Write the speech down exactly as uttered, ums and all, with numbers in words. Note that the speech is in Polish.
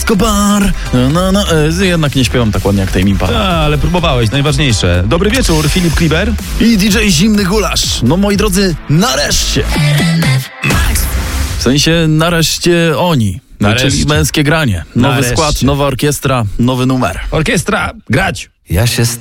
Escobar. No, no, no. E, jednak nie śpiewam tak ładnie jak Tame Impala. A, ale próbowałeś, najważniejsze. Dobry wieczór, Filip Kliber. I D J Zimny Gulasz. No moi drodzy, nareszcie. W sensie nareszcie oni. No, Nareszcie. czyli męskie granie. Nowy Nareszcie. skład, nowa orkiestra, nowy numer. Orkiestra, grać! Ja się